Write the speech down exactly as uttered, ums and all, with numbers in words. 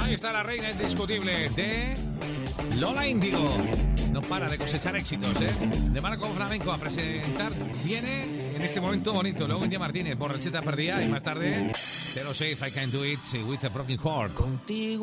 Ahí está la reina indiscutible de Lola Índigo. No para de cosechar éxitos, ¿eh? De Marco Flamenco a presentar. Viene en este momento bonito. Luego India Martínez, borracheta perdida. Y más tarde, cero seis, I Can Do It with a Broken Heart. Contigo.